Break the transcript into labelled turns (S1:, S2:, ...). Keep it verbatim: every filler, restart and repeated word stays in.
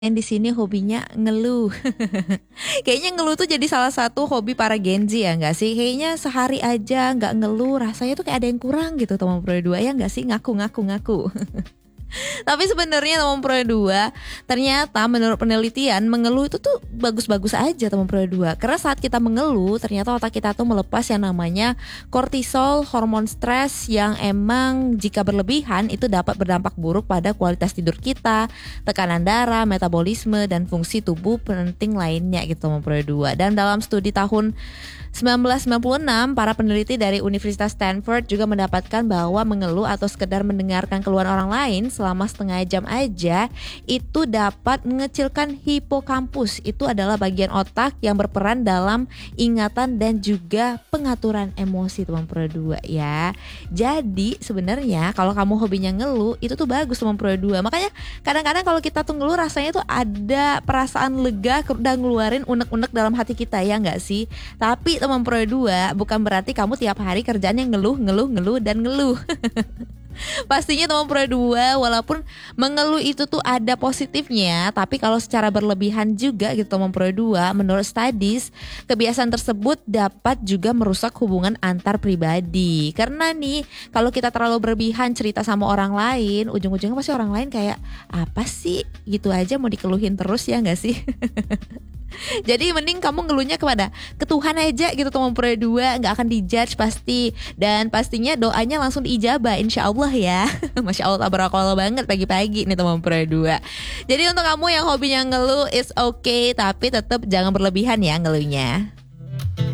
S1: Yang di sini hobinya ngeluh. Kayaknya ngeluh tuh jadi salah satu hobi para Gen Z ya nggak sih? Kayaknya sehari aja nggak ngeluh rasanya tuh kayak ada yang kurang gitu teman Pro dua ya nggak sih? Ngaku ngaku ngaku. Tapi sebenarnya teman Pro dua, ternyata menurut penelitian mengeluh itu tuh bagus-bagus aja teman Pro dua. Karena saat kita mengeluh, ternyata otak kita tuh melepas yang namanya kortisol, hormon stres yang emang jika berlebihan itu dapat berdampak buruk pada kualitas tidur kita, tekanan darah, metabolisme dan fungsi tubuh penting lainnya gitu teman Pro dua. Dan dalam studi tahun sembilan belas sembilan puluh enam, para peneliti dari Universitas Stanford juga mendapatkan bahwa mengeluh atau sekedar mendengarkan keluhan orang lain selama setengah jam aja itu dapat mengecilkan hipokampus. Itu adalah bagian otak yang berperan dalam ingatan dan juga pengaturan emosi teman Pro dua ya. Jadi sebenarnya kalau kamu hobinya ngeluh itu tuh bagus teman Pro dua. Makanya kadang-kadang kalau kita tuh ngeluh rasanya tuh ada perasaan lega dan ngeluarin unek-unek dalam hati kita ya nggak sih? Tapi teman Pro dua bukan berarti kamu tiap hari kerjaannya ngeluh, ngeluh, ngeluh, dan ngeluh. Pastinya teman Pro dua walaupun mengeluh itu tuh ada positifnya, tapi kalau secara berlebihan juga gitu teman Pro dua, menurut studies kebiasaan tersebut dapat juga merusak hubungan antar pribadi. Karena nih kalau kita terlalu berlebihan cerita sama orang lain, ujung-ujungnya pasti orang lain kayak apa sih gitu aja mau dikeluhin terus ya gak sih? Jadi mending kamu ngeluhnya kepada ke Tuhan aja gitu teman Pro dua, gak akan dijudge pasti. Dan pastinya doanya langsung diijabah insya Allah ya. Masya Allah tabarakallah banget pagi-pagi nih teman Pro dua. Jadi untuk kamu yang hobinya ngeluh it's okay, tapi tetap jangan berlebihan ya ngeluhnya.